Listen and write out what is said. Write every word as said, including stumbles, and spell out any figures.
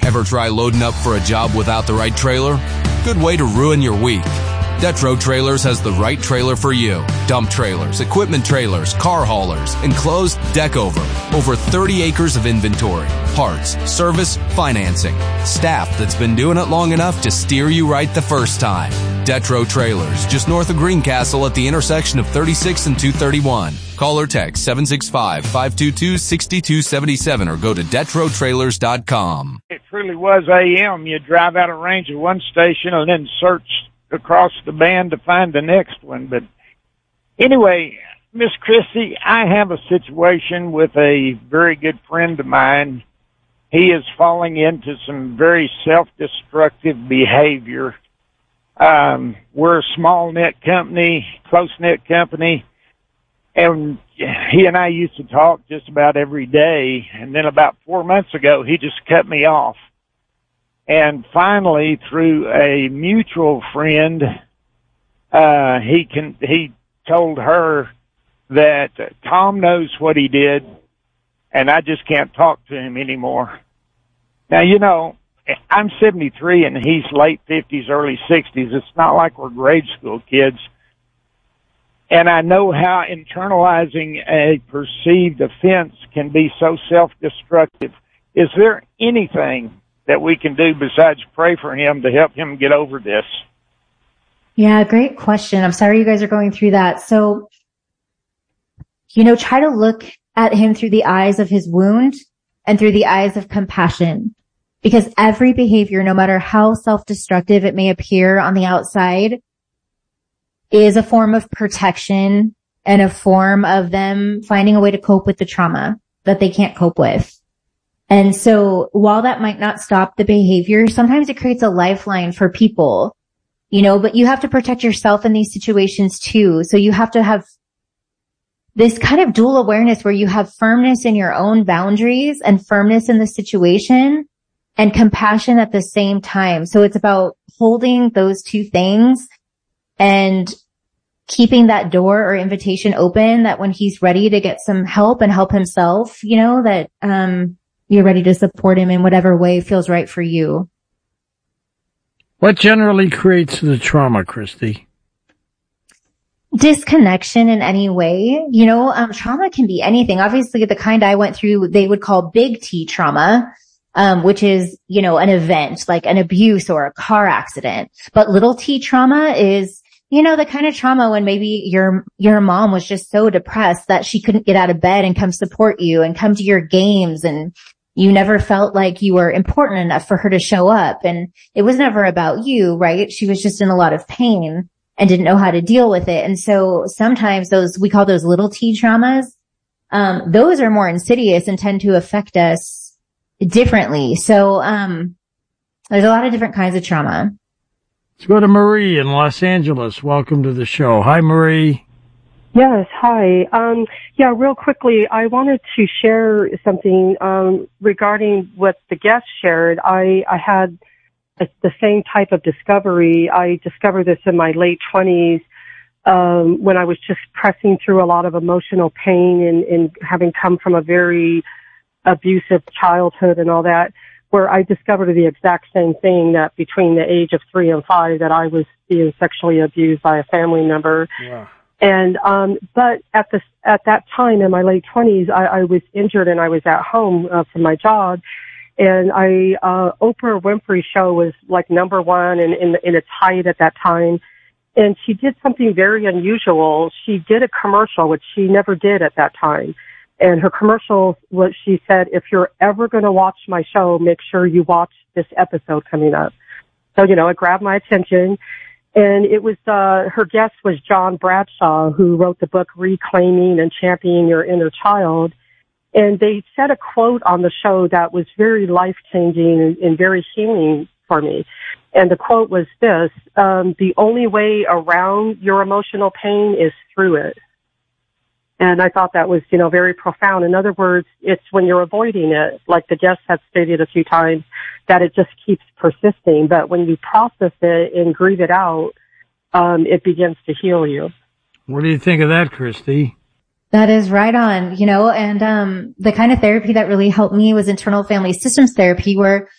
Ever try loading up for a job without the right trailer? Good way to ruin your week. Detro Trailers has the right trailer for you. Dump trailers, equipment trailers, car haulers, enclosed deck over. Over thirty acres of inventory, parts, service, financing. Staff that's been doing it long enough to steer you right the first time. Detro Trailers, just north of Greencastle at the intersection of thirty-six and two thirty-one. Call or text seven six five, five two two, six two seven seven or go to detro trailers dot com. It truly was A M. You drive out of range of one station and then search across the band to find the next one. But anyway, Miss Christy, I have a situation with a very good friend of mine. He is falling into some very self-destructive behavior. Um, we're a small-knit company, close-knit company, and he and I used to talk just about every day. And then about four months ago, he just cut me off. And finally, through a mutual friend, uh, he can, he told her that Tom knows what he did and I just can't talk to him anymore. Now, you know, I'm seventy-three and he's late fifties, early sixties. It's not like we're grade school kids. And I know how internalizing a perceived offense can be so self-destructive. Is there anything that we can do besides pray for him to help him get over this? Yeah, great question. I'm sorry you guys are going through that. So, you know, try to look at him through the eyes of his wound and through the eyes of compassion, because every behavior, no matter how self-destructive it may appear on the outside, is a form of protection and a form of them finding a way to cope with the trauma that they can't cope with. And so while that might not stop the behavior, sometimes it creates a lifeline for people, you know, but you have to protect yourself in these situations too. So you have to have this kind of dual awareness where you have firmness in your own boundaries and firmness in the situation and compassion at the same time. So it's about holding those two things and keeping that door or invitation open, that when he's ready to get some help and help himself, you know, that, um, you're ready to support him in whatever way feels right for you. What generally creates the trauma, Christy? Disconnection in any way. You know, um, trauma can be anything. Obviously, the kind I went through, they would call big T trauma, um, which is, you know, an event like an abuse or a car accident. But little T trauma is, you know, the kind of trauma when maybe your, your mom was just so depressed that she couldn't get out of bed and come support you and come to your games, and you never felt like you were important enough for her to show up. And it was never about you, right? She was just in a lot of pain and didn't know how to deal with it. And so sometimes those, we call those little T traumas, um, those are more insidious and tend to affect us differently. So, um, there's a lot of different kinds of trauma. Let's go to Marie in Los Angeles. Welcome to the show. Hi, Marie. Yes, hi. Um, yeah, real quickly, I wanted to share something um, regarding what the guest shared. I, I had a, the same type of discovery. I discovered this in my late twenties um, when I was just pressing through a lot of emotional pain and, and having come from a very abusive childhood and all that, where I discovered the exact same thing, that between the age of three and five that I was being sexually abused by a family member. Yeah. And, um, but at the, at that time in my late twenties, I, I was injured and I was at home, uh, from my job. And I, uh, Oprah Winfrey show was like number one in, in, in its height at that time. And she did something very unusual. She did a commercial, which she never did at that time. And her commercial, what she said, if you're ever going to watch my show, make sure you watch this episode coming up. So, you know, it grabbed my attention. And it was, uh, her guest was John Bradshaw, who wrote the book Reclaiming and Championing Your Inner Child. And they said a quote on the show that was very life-changing and, and very healing for me. And the quote was this, um, the only way around your emotional pain is through it. And I thought that was, you know, very profound. In other words, it's when you're avoiding it, like the guest has stated a few times, that it just keeps persisting. But when you process it and grieve it out, um, it begins to heal you. What do you think of that, Christy? That is right on, you know, and um the kind of therapy that really helped me was internal family systems therapy, where